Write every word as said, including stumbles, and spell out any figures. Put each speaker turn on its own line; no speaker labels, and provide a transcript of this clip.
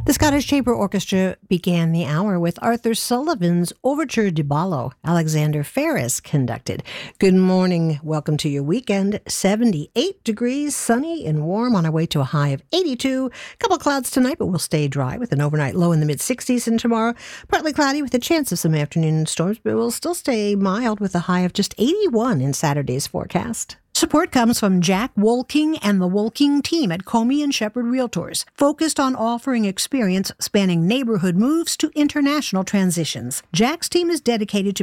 The Scottish Chamber Orchestra began the hour with Arthur Sullivan's Overture di Ballo. Alexander Ferris conducted. Good morning. Welcome to your weekend. seventy-eight degrees, sunny and warm on our way to a high of eighty-two. A couple of clouds tonight, but we'll stay dry with an overnight low in the mid-sixties. And tomorrow, partly cloudy with a chance of some afternoon storms, but we'll still stay mild with a high of just eighty-one in Saturday's forecast. Support comes from Jack Wolking and the Wolking team at Comey and Shepherd Realtors, focused on offering experience spanning neighborhood moves to international transitions. Jack's team is dedicated to